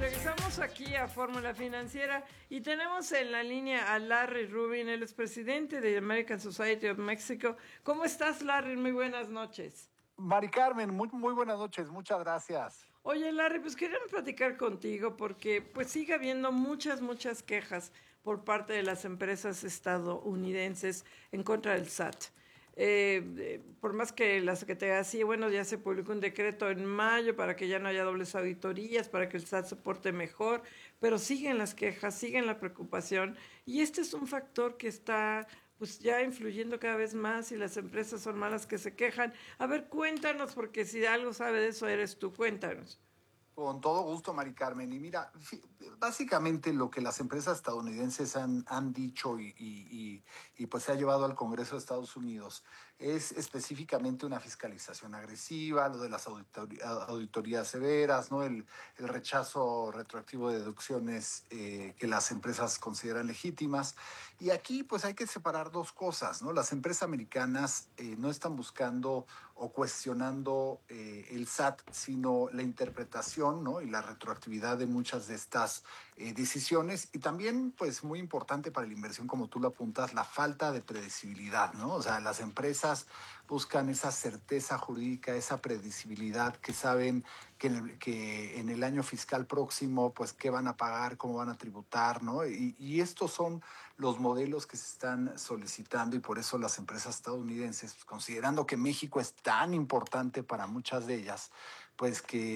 Regresamos aquí a Fórmula Financiera y tenemos en la línea a Larry Rubin, él es presidente de American Society of Mexico. ¿Cómo estás, Larry? Muy buenas noches. Mari Carmen, muy buenas noches, muchas gracias. Oye, Larry, pues queríamos platicar contigo porque pues sigue habiendo muchas quejas por parte de las empresas estadounidenses en contra del SAT. Por más que la Secretaría decía, bueno, ya se publicó un decreto en mayo para que ya no haya dobles auditorías, para que el SAT se porte mejor, pero siguen las quejas, siguen la preocupación, y este es un factor que está pues ya influyendo cada vez más y las empresas son malas que se quejan. A ver, cuéntanos, porque si algo sabe de eso eres tú, cuéntanos. Con todo gusto, Mari Carmen. Y mira, básicamente lo que las empresas estadounidenses han dicho y pues se ha llevado al Congreso de Estados Unidos es específicamente una fiscalización agresiva, lo de las auditorías severas, ¿no? El rechazo retroactivo de deducciones que las empresas consideran legítimas. Y aquí pues hay que separar dos cosas, ¿no? Las empresas americanas no están buscando o cuestionando el SAT, sino la interpretación, ¿no? Y la retroactividad de muchas de estas decisiones. Y también, pues muy importante para la inversión, como tú lo apuntas, la falta de predecibilidad, ¿no? O sea, las empresas buscan esa certeza jurídica, esa predecibilidad, que saben que en el año fiscal próximo, pues qué van a pagar, cómo van a tributar, ¿no? Y estos son los modelos que se están solicitando, y por eso las empresas estadounidenses, pues, considerando que México es tan importante para muchas de ellas, pues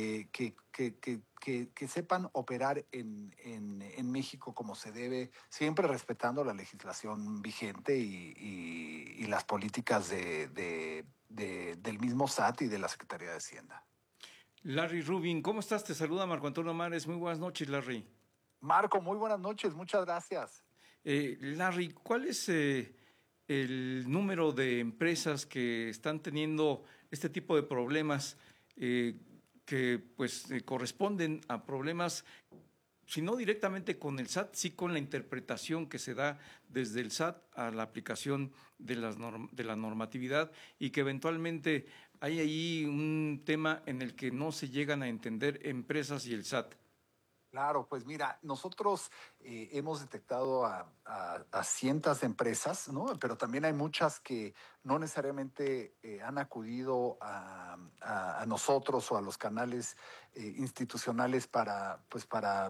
que sepan operar en México como se debe, siempre respetando la legislación vigente y las políticas del mismo SAT y de la Secretaría de Hacienda. Larry Rubin, ¿cómo estás? Te saluda Marco Antonio Mares. Muy buenas noches, Larry. Marco, muy buenas noches, muchas gracias. Larry, ¿cuál es el número de empresas que están teniendo este tipo de problemas que pues corresponden a problemas, si no directamente con el SAT, sí con la interpretación que se da desde el SAT a la aplicación de la normatividad, y que eventualmente hay ahí un tema en el que no se llegan a entender empresas y el SAT? Claro, pues mira, nosotros hemos detectado a cientos de empresas, ¿no? Pero también hay muchas que no necesariamente han acudido a nosotros o a los canales institucionales para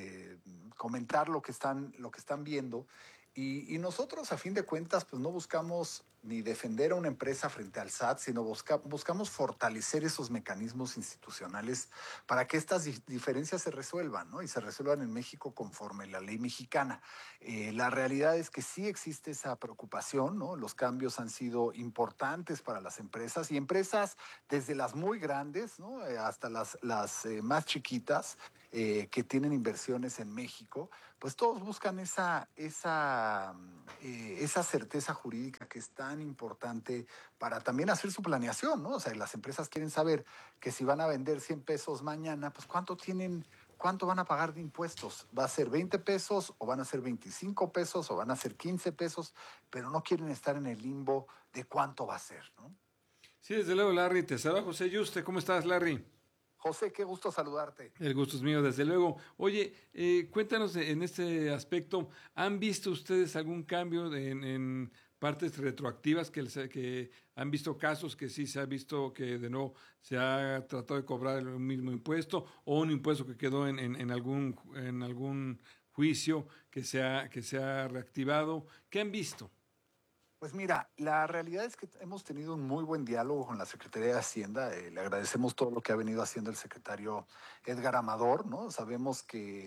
comentar lo que están viendo. Y nosotros, a fin de cuentas, pues no buscamos ni defender a una empresa frente al SAT, sino buscamos fortalecer esos mecanismos institucionales para que estas diferencias se resuelvan, ¿no? Y se resuelvan en México conforme la ley mexicana. La realidad es que sí existe esa preocupación, ¿no? Los cambios han sido importantes para las empresas, y empresas desde las muy grandes, ¿no? Hasta las más chiquitas, que tienen inversiones en México, pues todos buscan esa certeza jurídica que es tan importante para también hacer su planeación, ¿no? O sea, las empresas quieren saber que si van a vender 100 pesos mañana, pues cuánto van a pagar de impuestos. ¿Va a ser 20 pesos o van a ser 25 pesos o van a ser 15 pesos? Pero no quieren estar en el limbo de cuánto va a ser, ¿no? Sí, desde luego, Larry. Te saluda José Yuste. ¿Cómo estás, Larry? José, qué gusto saludarte. El gusto es mío, desde luego. Oye, cuéntanos en este aspecto, ¿han visto ustedes algún cambio en partes retroactivas que han visto casos que sí se ha visto que de nuevo se ha tratado de cobrar el mismo impuesto, o un impuesto que quedó en algún juicio que se ha reactivado? ¿Qué han visto? Pues mira, la realidad es que hemos tenido un muy buen diálogo con la Secretaría de Hacienda. Le agradecemos todo lo que ha venido haciendo el secretario Edgar Amador, ¿no? Sabemos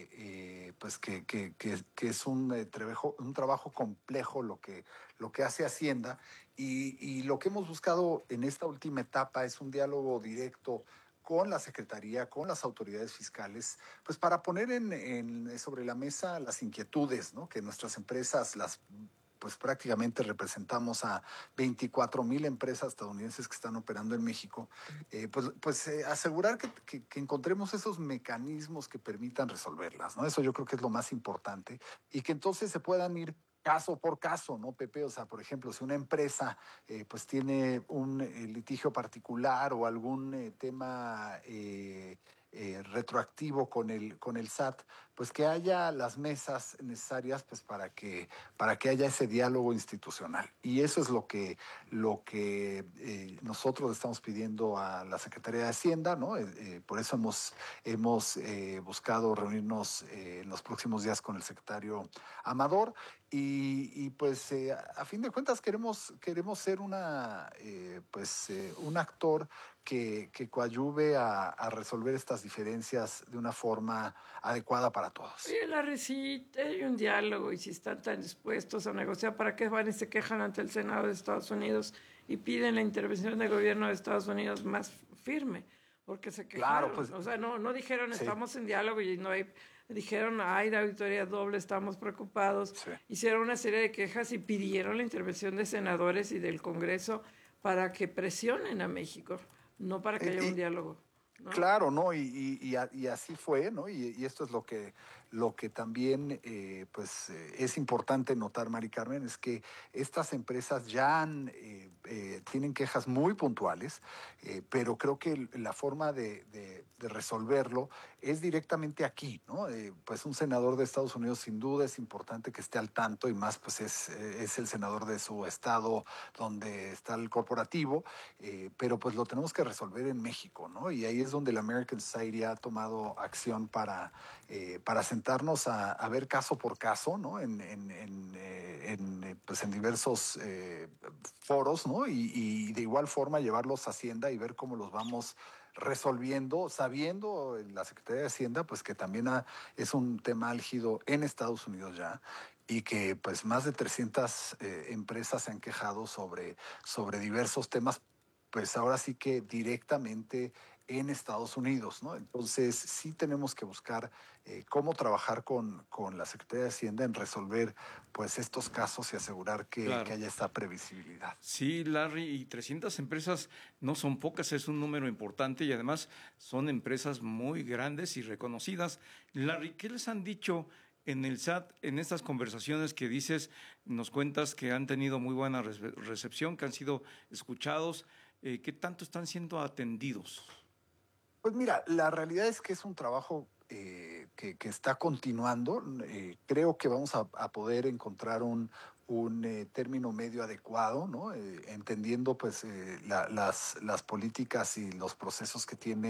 que es un trabajo complejo lo que hace Hacienda, y lo que hemos buscado en esta última etapa es un diálogo directo con la Secretaría, con las autoridades fiscales, pues para poner sobre la mesa las inquietudes, ¿no? Que nuestras empresas, pues prácticamente representamos a 24,000 empresas estadounidenses que están operando en México, asegurar que encontremos esos mecanismos que permitan resolverlas, ¿no? Eso yo creo que es lo más importante, y que entonces se puedan ir caso por caso, ¿no, Pepe? O sea, por ejemplo, si una empresa pues tiene un litigio particular o algún tema retroactivo con el SAT, pues que haya las mesas necesarias pues para que haya ese diálogo institucional. Y eso es lo que nosotros estamos pidiendo a la Secretaría de Hacienda, ¿no? Por eso hemos buscado reunirnos en los próximos días con el secretario Amador y pues a fin de cuentas queremos ser un actor que coadyuve a resolver estas diferencias de una forma adecuada para todos. Oye, Larry, si hay un diálogo y si están tan dispuestos a negociar, ¿para qué van y se quejan ante el Senado de Estados Unidos y piden la intervención del gobierno de Estados Unidos más firme? Porque se quejaron. Claro, pues, o sea, no dijeron sí. estamos en diálogo y no hay... Dijeron, hay la auditoría doble, estamos preocupados. Sí. Hicieron una serie de quejas y pidieron la intervención de senadores y del Congreso para que presionen a México, no para que haya un diálogo, ¿no? Claro, ¿no? Y así fue, ¿no? Y esto es lo que también es importante notar, Mari Carmen, es que estas empresas ya tienen quejas muy puntuales, pero creo que la forma de resolverlo es directamente aquí, ¿no? Pues un senador de Estados Unidos sin duda es importante que esté al tanto y más pues es el senador de su estado donde está el corporativo, pero pues lo tenemos que resolver en México, ¿no? Y ahí es donde la American Society ha tomado acción para sentarnos a ver caso por caso, ¿no? Pues en diversos foros, ¿no? Y de igual forma llevarlos a Hacienda y ver cómo los vamos resolviendo, sabiendo la Secretaría de Hacienda, pues que también es un tema álgido en Estados Unidos ya, y que pues más de 300 empresas se han quejado sobre diversos temas, pues ahora sí que directamente en Estados Unidos, ¿no? Entonces sí tenemos que buscar cómo trabajar con la Secretaría de Hacienda en resolver pues estos casos y asegurar Claro. que haya esta previsibilidad. Sí, Larry, y 300 empresas no son pocas, es un número importante y además son empresas muy grandes y reconocidas. Larry, ¿qué les han dicho en el SAT en estas conversaciones que dices, nos cuentas que han tenido muy buena recepción, que han sido escuchados? ¿Qué tanto están siendo atendidos? Pues mira, la realidad es que es un trabajo que está continuando. Creo que vamos a poder encontrar un término medio adecuado, ¿no? Entendiendo pues las políticas y los procesos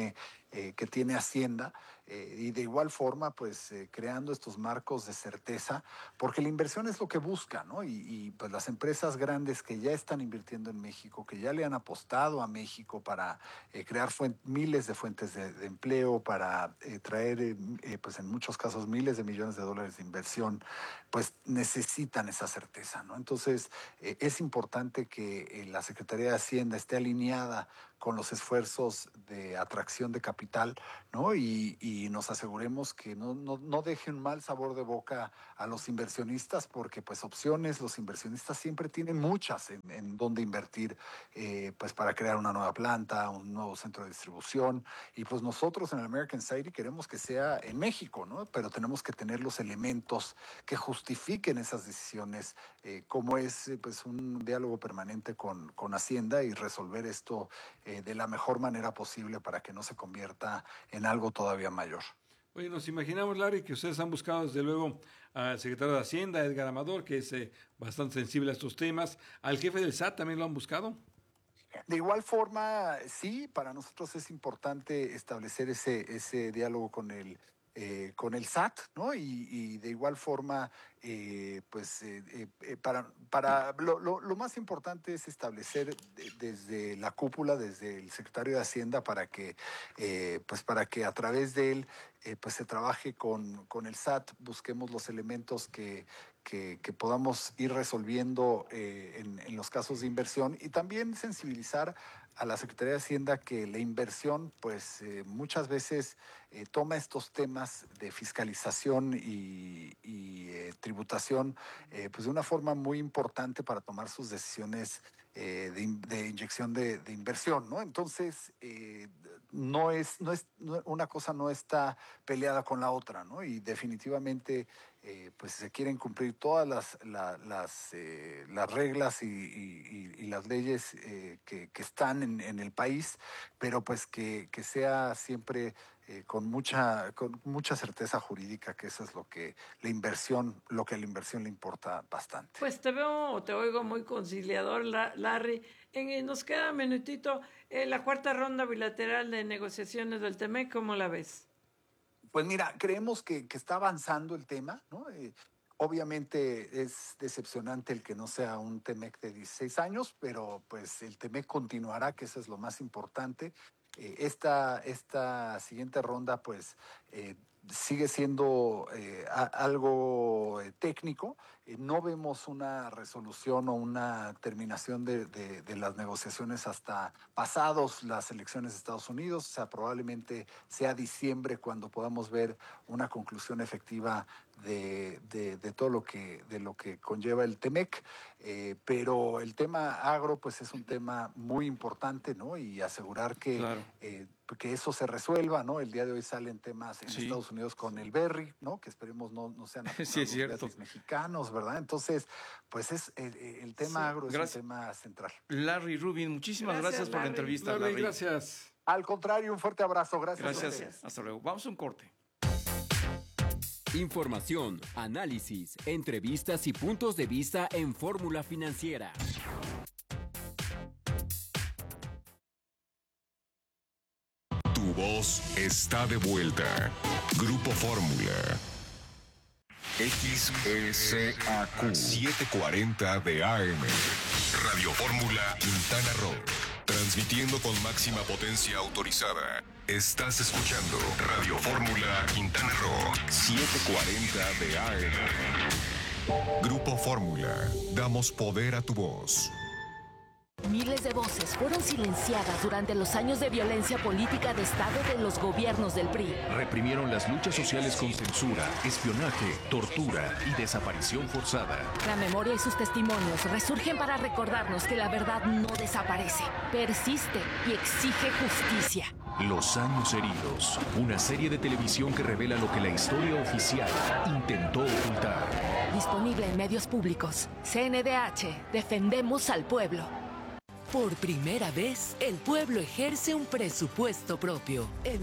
que tiene Hacienda, y de igual forma pues creando estos marcos de certeza, porque la inversión es lo que busca, ¿no? Pues las empresas grandes que ya están invirtiendo en México, que ya le han apostado a México para crear miles de fuentes de empleo, para traer pues en muchos casos miles de millones de dólares de inversión, pues necesitan esa certeza, ¿no? Entonces es importante que la Secretaría de Hacienda esté alineada con los esfuerzos de atracción de capital, ¿no? Y nos aseguremos que no dejen mal sabor de boca a los inversionistas, porque pues opciones, los inversionistas siempre tienen muchas en dónde invertir, pues para crear una nueva planta, un nuevo centro de distribución, y pues nosotros en el American Society queremos que sea en México, ¿no? Pero tenemos que tener los elementos que justifiquen esas decisiones, como es pues un diálogo permanente con Hacienda y resolver esto de la mejor manera posible para que no se convierta en algo todavía mayor. Oye, nos imaginamos, Larry, que ustedes han buscado desde luego al secretario de Hacienda, Edgar Amador, que es bastante sensible a estos temas. ¿Al jefe del SAT también lo han buscado? De igual forma, sí, para nosotros es importante establecer ese diálogo con el SAT, ¿no? Y de igual forma, lo más importante es establecer desde la cúpula, desde el secretario de Hacienda, para que a través de él pues se trabaje con el SAT, busquemos los elementos que podamos ir resolviendo en los casos de inversión, y también sensibilizar a la Secretaría de Hacienda que la inversión pues muchas veces toma estos temas de fiscalización y tributación pues de una forma muy importante para tomar sus decisiones de inyección de inversión, ¿no? Entonces, una cosa no está peleada con la otra, ¿no? Y definitivamente pues se quieren cumplir todas las reglas y las leyes que están en el país, pero pues que sea siempre con mucha certeza jurídica, que eso es lo que a la inversión le importa bastante. Pues te oigo muy conciliador, Larry. Nos queda un minutito. La cuarta ronda bilateral de negociaciones del TEMEC, ¿cómo la ves? Pues mira, creemos que está avanzando el tema, ¿no? Obviamente es decepcionante el que no sea un TEMEC de 16 años, pero pues el TEMEC continuará, que eso es lo más importante. Esta siguiente ronda pues sigue siendo algo técnico. No vemos una resolución o una terminación de las negociaciones hasta pasados las elecciones de Estados Unidos. O sea, probablemente sea diciembre cuando podamos ver una conclusión efectiva de todo lo que conlleva el TEMEC. Pero el tema agro pues es un tema muy importante, ¿no? Y asegurar que, claro, que eso se resuelva, ¿no? El día de hoy salen temas en sí, Estados Unidos con el berry, ¿no? Que esperemos no sean sí, es cierto, los mexicanos, ¿verdad? Entonces, pues es el tema agro es un tema central. Larry Rubin, muchísimas gracias por la entrevista. Larry, gracias. Al contrario, un fuerte abrazo. Gracias. Hasta luego. Vamos a un corte. Información, análisis, entrevistas y puntos de vista en Fórmula Financiera. Tu voz está de vuelta. Grupo Fórmula. XECAQ 740 de AM. Radio Fórmula Quintana Roo. Transmitiendo con máxima potencia autorizada. Estás escuchando Radio Fórmula Quintana Roo 740 de AM. Grupo Fórmula. Damos poder a tu voz. Miles de voces fueron silenciadas durante los años de violencia política de Estado de los gobiernos del PRI. Reprimieron las luchas sociales con censura, espionaje, tortura y desaparición forzada. La memoria y sus testimonios resurgen para recordarnos que la verdad no desaparece, persiste y exige justicia. Los años heridos, una serie de televisión que revela lo que la historia oficial intentó ocultar. Disponible en medios públicos. CNDH, defendemos al pueblo. Por primera vez, el pueblo ejerce un presupuesto propio. En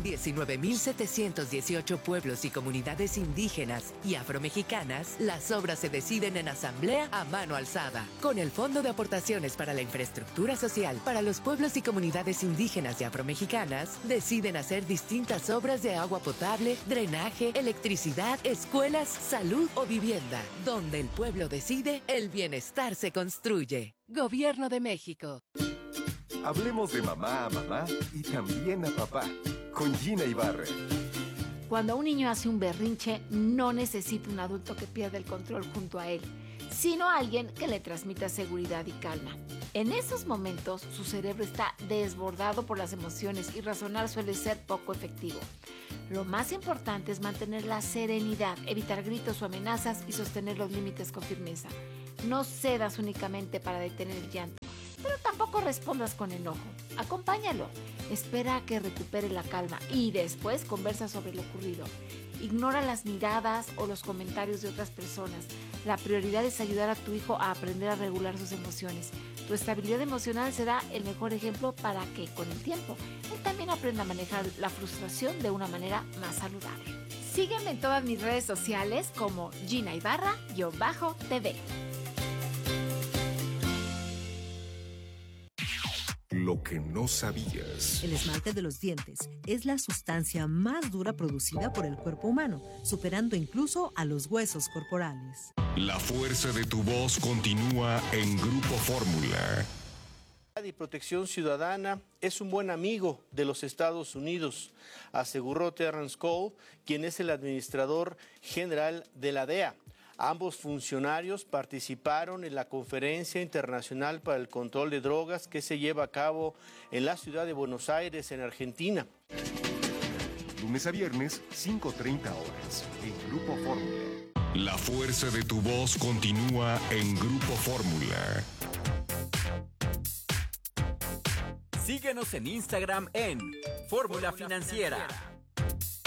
19.718 pueblos y comunidades indígenas y afromexicanas, las obras se deciden en asamblea a mano alzada. Con el Fondo de Aportaciones para la Infraestructura Social para los pueblos y comunidades indígenas y afromexicanas, deciden hacer distintas obras de agua potable, drenaje, electricidad, escuelas, salud o vivienda. Donde el pueblo decide, el bienestar se construye. Gobierno de México. Hablemos de mamá a mamá y también a papá, con Gina Ibarra. Cuando un niño hace un berrinche, no necesita un adulto que pierda el control junto a él, sino alguien que le transmita seguridad y calma. En esos momentos, su cerebro está desbordado por las emociones y razonar suele ser poco efectivo. Lo más importante es mantener la serenidad, evitar gritos o amenazas y sostener los límites con firmeza. No cedas únicamente para detener el llanto, pero tampoco respondas con enojo. Acompáñalo, espera a que recupere la calma y después conversa sobre lo ocurrido. Ignora las miradas o los comentarios de otras personas. La prioridad es ayudar a tu hijo a aprender a regular sus emociones. Tu estabilidad emocional será el mejor ejemplo para que, con el tiempo, él también aprenda a manejar la frustración de una manera más saludable. Sígueme en todas mis redes sociales como Gina Ibarra-TV. Lo que no sabías. El esmalte de los dientes es la sustancia más dura producida por el cuerpo humano, superando incluso a los huesos corporales. La fuerza de tu voz continúa en Grupo Fórmula. Y Protección Ciudadana es un buen amigo de los Estados Unidos, aseguró Terrence Cole, quien es el administrador general de la DEA. Ambos funcionarios participaron en la Conferencia Internacional para el Control de Drogas que se lleva a cabo en la ciudad de Buenos Aires, en Argentina. Lunes a viernes, 5:30 horas, en Grupo Fórmula. La fuerza de tu voz continúa en Grupo Fórmula. Síguenos en Instagram en Fórmula Financiera.